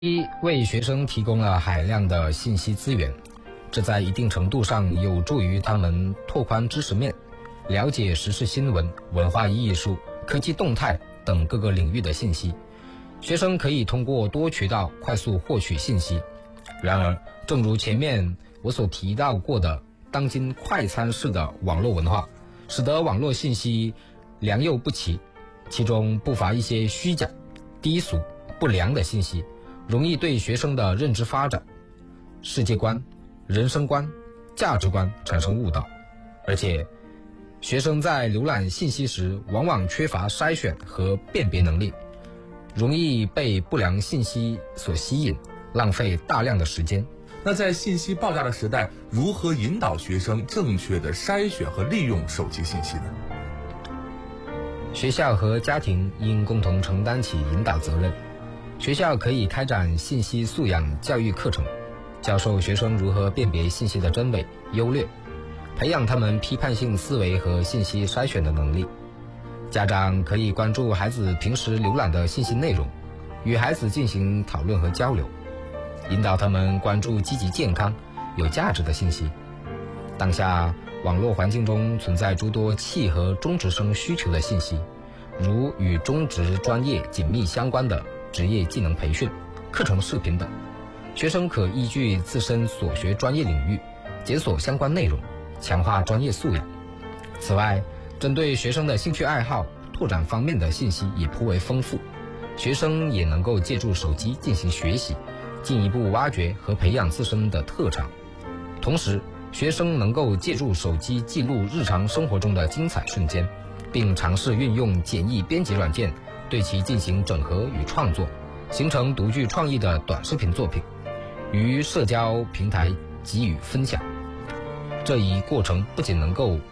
一为学生提供了海量的信息资源，这在一定程度上有助于他们拓宽知识面，了解时事新闻、文化艺术、科技动态等各个领域的信息。学生可以通过多渠道快速获取信息。然而，正如前面我所提到过的，当今快餐式的网络文化，使得网络信息良莠不齐，其中不乏一些虚假、低俗、不良的信息，容易对学生的认知发展、世界观、人生观、价值观产生误导。而且，学生在浏览信息时往往缺乏筛选和辨别能力，容易被不良信息所吸引，浪费大量的时间。 那在信息爆炸的时代，如何引导学生正确的筛选和利用手机信息呢？ 学校和家庭应共同承担起引导责任。学校可以开展信息素养教育课程，教授学生如何辨别信息的真伪、优劣，培养他们批判性思维和信息筛选的能力。家长可以关注孩子平时浏览的信息内容，与孩子进行讨论和交流，引导他们关注积极健康、有价值的信息。当下网络环境中存在诸多契合中职生需求的信息，如与中职专业紧密相关的职业技能培训、课程视频等。学生可依据自身所学专业领域，检索相关内容，强化专业素养。此外，针对学生的兴趣爱好、拓展方面的信息也颇为丰富，学生也能够借助手机进行学习，进一步挖掘和培养自身的特长。同时，学生能够借助手机记录日常生活中的精彩瞬间，并尝试运用简易编辑软件对其进行整合与创作，形成独具创意的短视频作品，于社交平台给予分享。这一过程不仅能够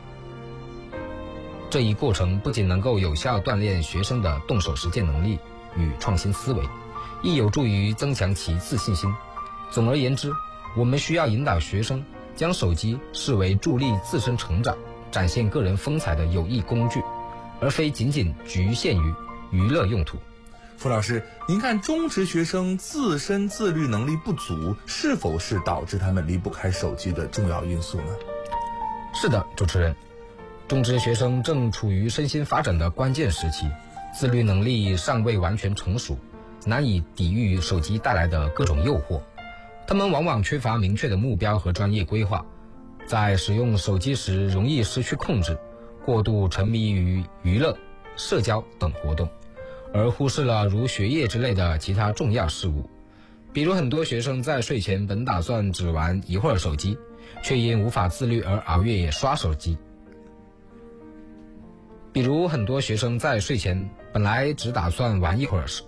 有效锻炼学生的动手实践能力与创新思维，亦有助于增强其自信心。总而言之，我们需要引导学生将手机视为助力自身成长、展现个人风采的有益工具，而非仅仅局限于娱乐用途。 傅老师，您看中职学生自身自律能力不足，是否是导致他们离不开手机的重要因素呢？ 是的，主持人，中职学生正处于身心发展的关键时期，自律能力尚未完全成熟，难以抵御手机带来的各种诱惑。他们往往缺乏明确的目标和专业规划，在使用手机时容易失去控制，过度沉迷于娱乐、社交等活动，而忽视了如学业之类的其他重要事务。比如很多学生在睡前本打算只玩一会儿手机，却因无法自律而熬夜刷手机。比如很多学生在睡前本来只打算玩一会儿手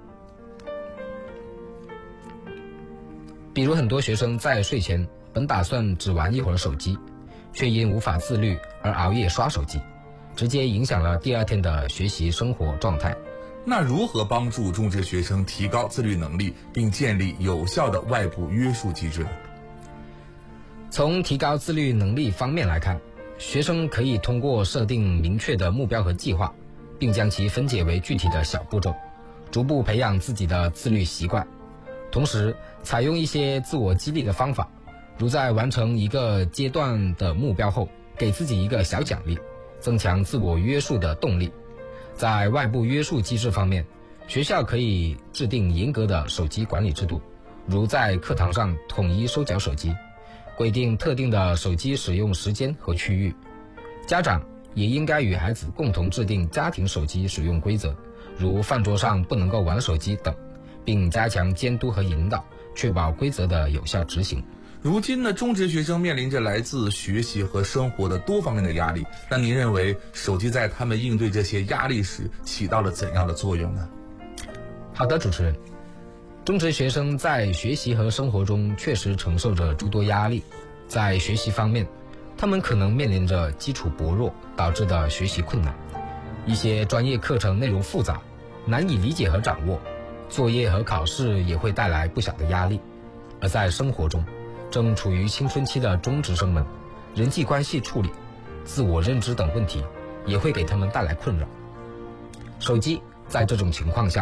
机，却因无法自律而熬夜刷手机，直接影响了第二天的学习生活状态。 那如何帮助中职学生提高自律能力，并建立有效的外部约束机制呢？ 从提高自律能力方面来看，学生可以通过设定明确的目标和计划，并将其分解为具体的小步骤，逐步培养自己的自律习惯。同时，采用一些自我激励的方法，如在完成一个阶段的目标后，给自己一个小奖励，增强自我约束的动力。在外部约束机制方面，学校可以制定严格的手机管理制度，如在课堂上统一收缴手机，规定特定的手机使用时间和区域。家长也应该与孩子共同制定家庭手机使用规则，如饭桌上不能够玩手机等，并加强监督和引导，确保规则的有效执行。 如今的中职学生面临着来自学习和生活的多方面的压力，那您认为手机在他们应对这些压力时起到了怎样的作用呢？ 好的，主持人，中职学生在学习和生活中确实承受着诸多压力。在学习方面，他们可能面临着基础薄弱导致的学习困难，一些专业课程内容复杂，难以理解和掌握，作业和考试也会带来不小的压力。而在生活中，正处于青春期的中职生们，人际关系处理、自我认知等问题也会给他们带来困扰。手机在这种情况下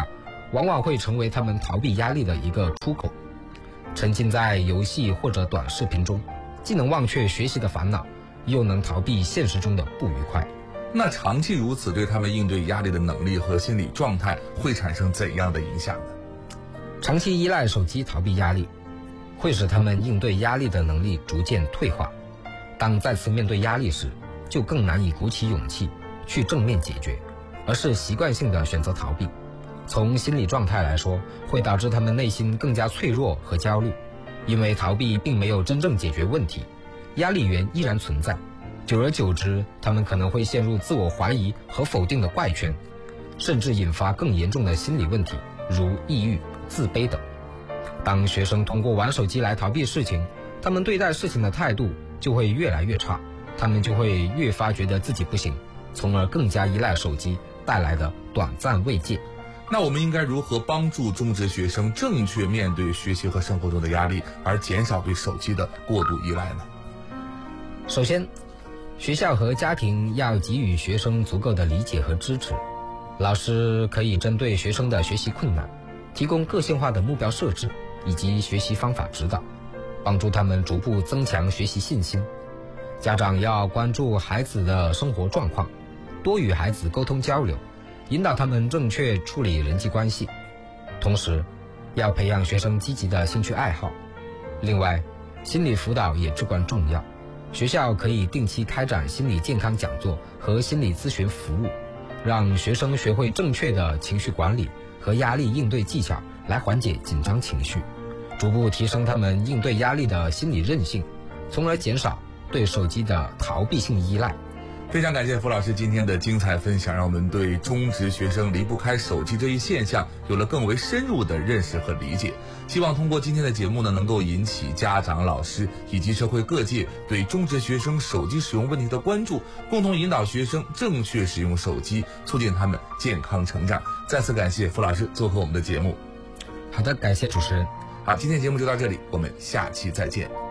往往会成为他们逃避压力的一个出口。沉浸在游戏或者短视频中，既能忘却学习的烦恼，又能逃避现实中的不愉快。 那长期如此，对他们应对压力的能力和心理状态会产生怎样的影响呢？ 长期依赖手机逃避压力，会使他们应对压力的能力逐渐退化。当再次面对压力时，就更难以鼓起勇气去正面解决，而是习惯性的选择逃避。从心理状态来说，会导致他们内心更加脆弱和焦虑，因为逃避并没有真正解决问题，压力源依然存在。久而久之，他们可能会陷入自我怀疑和否定的怪圈，甚至引发更严重的心理问题，如抑郁、自卑等。当学生通过玩手机来逃避事情，他们对待事情的态度就会越来越差，他们就会越发觉得自己不行，从而更加依赖手机带来的短暂慰藉。 那我们应该如何帮助中职学生正确面对学习和生活中的压力，而减少对手机的过度依赖呢？ 首先，学校和家庭要给予学生足够的理解和支持。老师可以针对学生的学习困难，提供个性化的目标设置以及学习方法指导，帮助他们逐步增强学习信心。家长要关注孩子的生活状况，多与孩子沟通交流，引导他们正确处理人际关系。同时，要培养学生积极的兴趣爱好。另外，心理辅导也至关重要。学校可以定期开展心理健康讲座和心理咨询服务，让学生学会正确的情绪管理和压力应对技巧，来缓解紧张情绪，逐步提升他们应对压力的心理韧性，从而减少对手机的逃避性依赖。 非常感谢傅老师今天的精彩分享，让我们对中职学生离不开手机这一现象有了更为深入的认识和理解。希望通过今天的节目呢，能够引起家长、老师以及社会各界对中职学生手机使用问题的关注，共同引导学生正确使用手机，促进他们健康成长。再次感谢傅老师做客我们的节目。 好的，感谢主持人。 好，今天节目就到这里，我们下期再见。